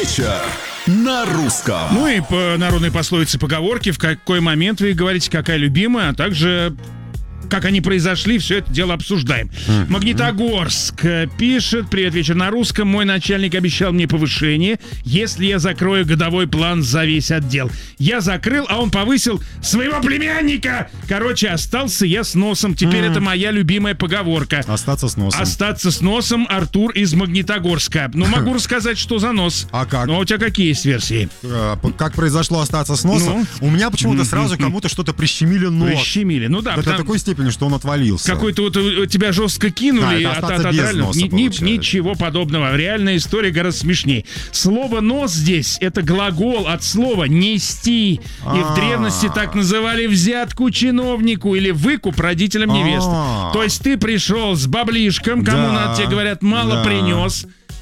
Вечер на русском. Ну и по народной пословице поговорки, в какой момент вы говорите, какая любимая, а также как они произошли, все это дело обсуждаем. Магнитогорск пишет: «Привет, вечер на русском. Мой начальник обещал мне повышение, если я закрою годовой план за весь отдел. Я закрыл, а он повысил своего племянника. Короче, остался я с носом. Теперь это моя любимая поговорка. Остаться с носом. Остаться с носом. Артур из Магнитогорска. Ну, могу рассказать, что за нос. А как? Ну, а у тебя какие есть версии? Как произошло остаться с носом? У меня почему-то сразу кому-то что-то прищемили нос. Прищемили. Ну да. До такой степени, что он отвалился. Какой-то вот тебя жестко кинули, это остаться без носа, ничего подобного. Реальная история гораздо смешнее. Слово «нос» здесь — это глагол от слова «нести». И в древности так называли взятку чиновнику или выкуп родителям невесты. То есть ты пришел с баблишком, кому надо, тебе говорят, мало принес.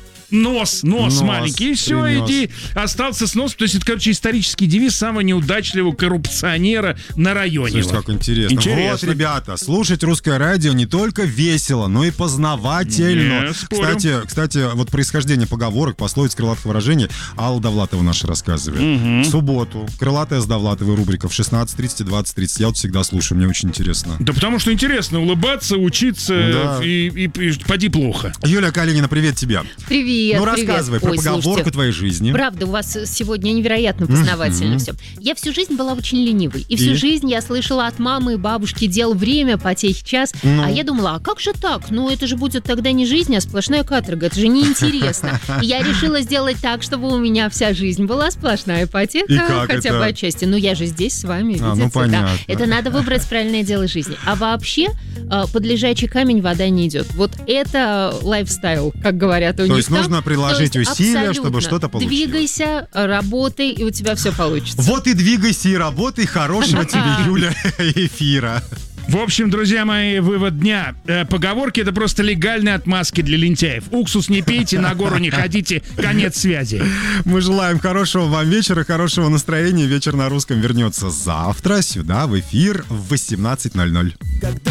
Нос маленький, и все, принес. иди, остался с носом. То есть это, короче, исторический девиз самого неудачливого коррупционера на районе. Слушайте, как интересно. Вот, ребята, слушать русское радио не только весело, но и познавательно. Кстати, вот происхождение поговорок, пословиц, крылатых выражений Алла Довлатова наша рассказывает. В субботу крылатая с Довлатовой рубрика в 16:30 и 20:30. Я вот всегда слушаю, мне очень интересно. Да потому что интересно улыбаться, учиться, и поди плохо. Юлия Калинина, привет тебе. Привет. Ну, рассказывай про поговорку твоей жизни. Правда, у вас сегодня невероятно познавательно все. Я всю жизнь была очень ленивой. И всю жизнь я слышала от мамы и бабушки: дел время, потехи час. А я думала, а как же так? Ну, это же будет тогда не жизнь, а сплошная каторга. Это же неинтересно. И я решила сделать так, чтобы у меня вся жизнь была сплошная потеха, хотя бы отчасти. Ну, я же здесь с вами, видите? Ну, понятно. Да. Это надо выбрать правильное дело жизни. А вообще, под лежачий камень вода не идет. Вот это лайфстайл, как говорят у них. То есть нужно приложить усилия, чтобы что-то получилось. Двигайся, работай, и у тебя все получится. Вот и двигайся, и работай. Хорошего тебе, Юля, эфира. В общем, друзья мои, вывод дня. Поговорки — это просто легальные отмазки для лентяев. Уксус не пейте, на гору не ходите, конец связи. Мы желаем хорошего вам вечера, хорошего настроения. Вечер на русском вернется завтра сюда в эфир в 18:00.